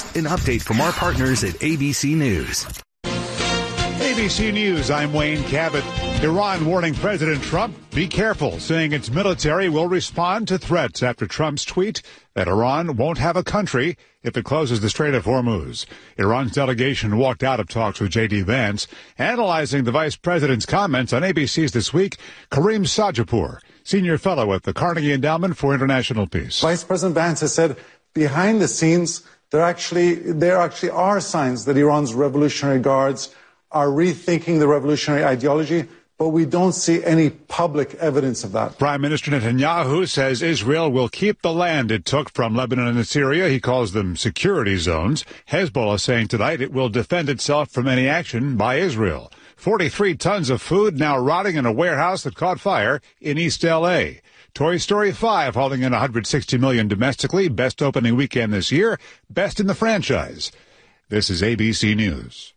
An update from our partners at ABC News. ABC News, I'm Wayne Cabot. Iran warning President Trump, be careful, saying its military will respond to threats after Trump's tweet that Iran won't have a country if it closes the Strait of Hormuz. Iran's delegation walked out of talks with J.D. Vance. Analyzing the vice president's comments on ABC's This Week, Kareem Sajapur, senior fellow at the Carnegie Endowment for International Peace. Vice President Vance has said behind the scenes, there actually are signs that Iran's Revolutionary Guards are rethinking the revolutionary ideology, but we don't see any public evidence of that. Prime Minister Netanyahu says Israel will keep the land it took from Lebanon and Syria. He calls them security zones. Hezbollah saying tonight it will defend itself from any action by Israel. 43 tons of food now rotting in a warehouse that caught fire in East L.A. Toy Story 5 hauling in $160 million domestically. Best opening weekend this year. Best in the franchise. This is ABC News.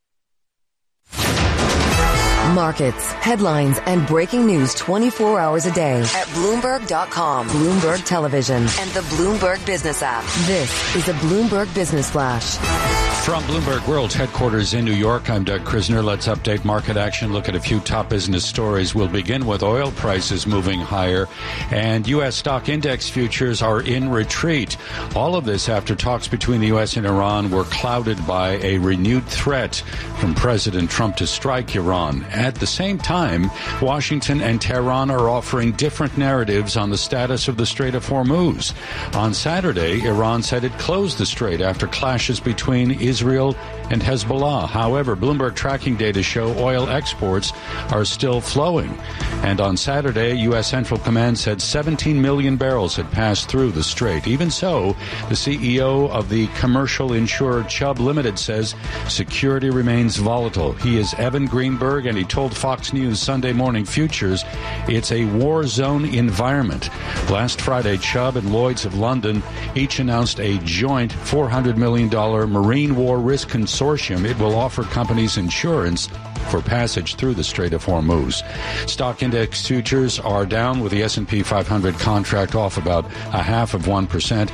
Markets, headlines, and breaking news 24 hours a day at Bloomberg.com, Bloomberg Television, and the Bloomberg Business app. This is a Bloomberg Business Flash. From Bloomberg World's headquarters in New York, I'm Doug Krisner. Let's update market action, look at a few top business stories. We'll begin with oil prices moving higher, and U.S. stock index futures are in retreat. All of this after talks between the U.S. and Iran were clouded by a renewed threat from President Trump to strike Iran. At the same time, Washington and Tehran are offering different narratives on the status of the Strait of Hormuz. On Saturday, Iran said it closed the strait after clashes between Israel and Hezbollah. However, Bloomberg tracking data show oil exports are still flowing. And on Saturday, U.S. Central Command said 17 million barrels had passed through the strait. Even so, the CEO of the commercial insurer Chubb Limited says security remains volatile. He is Evan Greenberg, and he told Fox News Sunday Morning Futures it's a war zone environment. Last Friday, Chubb and Lloyd's of London each announced a joint $400 million marine war risk consortium. It will offer companies insurance for passage through the Strait of Hormuz. Stock index futures are down, with the S&P 500 contract off about 0.5%.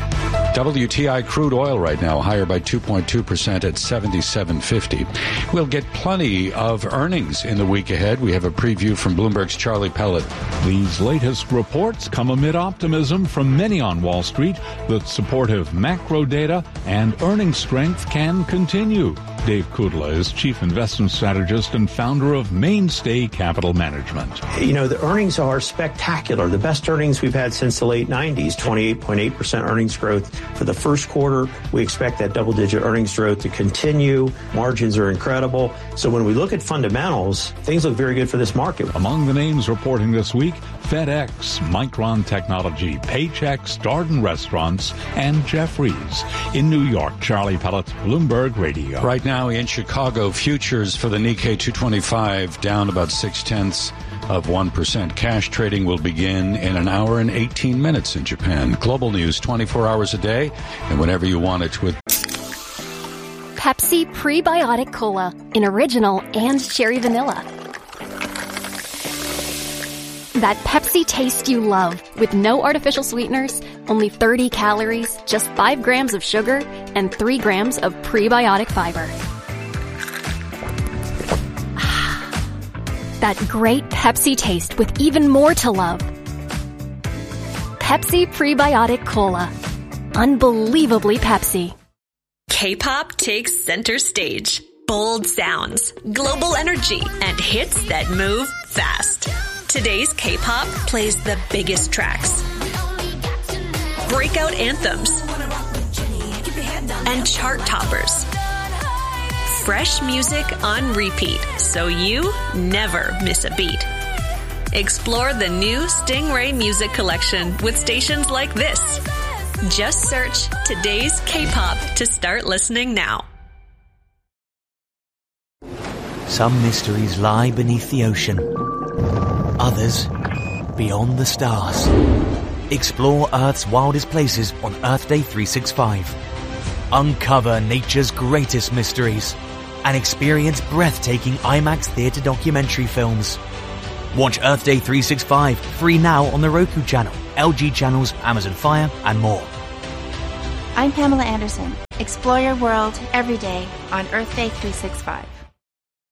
WTI crude oil right now higher by 2.2% at $77.50. We'll get plenty of earnings in the week ahead. We have a preview from Bloomberg's Charlie Pellet. These latest reports come amid optimism from many on Wall Street that supportive macro data and earnings strength can continue. Dave Kudla is Chief Investment Strategist and founder of Mainstay Capital Management. You know, the earnings are spectacular. The best earnings we've had since the late 90s, 28.8% earnings growth for the first quarter. We expect that double-digit earnings growth to continue. Margins are incredible. So when we look at fundamentals, things look very good for this market. Among the names reporting this week, FedEx, Micron Technology, Paychex, Darden Restaurants, and Jeffries. In New York, Charlie Pellet, Bloomberg Radio. Right now in Chicago, futures for the Nikkei 225 down about 0.6%. Cash trading will begin in an hour and 18 minutes in Japan. Global news 24 hours a day and whenever you want it with Pepsi Prebiotic Cola in original and cherry vanilla. That Pepsi taste you love, with no artificial sweeteners, only 30 calories, just 5 grams of sugar, and 3 grams of prebiotic fiber. That great Pepsi taste with even more to love. Pepsi Prebiotic Cola. Unbelievably Pepsi. K-pop takes center stage. Bold sounds, global energy, and hits that move fast. Today's K-pop plays the biggest tracks, breakout anthems, and chart toppers. Fresh music on repeat, so you never miss a beat. Explore the new Stingray Music Collection with stations like this. Just search Today's K-pop to start listening now. Some mysteries lie beneath the ocean. Others beyond the stars. Explore Earth's wildest places on Earth Day 365. Uncover nature's greatest mysteries and experience breathtaking IMAX theater documentary films. Watch Earth Day 365 free now on the Roku channel, LG channels, Amazon Fire, and more. I'm Pamela Anderson. Explore your world every day on Earth Day 365.